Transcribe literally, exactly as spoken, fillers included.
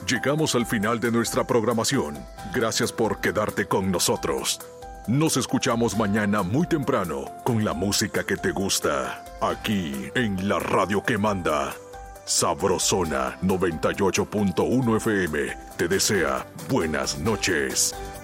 Llegamos al final de nuestra programación. Gracias por quedarte con nosotros. Nos escuchamos mañana muy temprano con la música que te gusta. Aquí en la radio que manda. Sabrosona noventa y ocho punto uno F M te desea buenas noches.